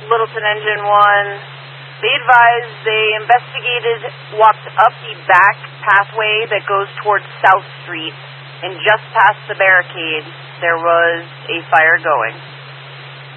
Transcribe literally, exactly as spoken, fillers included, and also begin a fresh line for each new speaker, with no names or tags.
Littleton Engine one. They advised they investigated, walked up the back pathway that goes towards South Street, and just past the barricade, there was a fire going.